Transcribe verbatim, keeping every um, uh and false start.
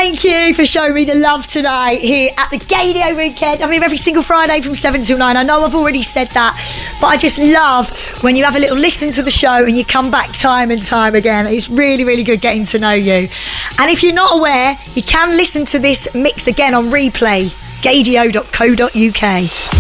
Thank you for showing me the love today here at the Gaydio Weekend. I'm here every single Friday from seven till nine. I know I've already said that, but I just love when you have a little listen to the show and you come back time and time again. It's really, really good getting to know you. And if you're not aware, you can listen to this mix again on replay, gaydio dot co dot uk.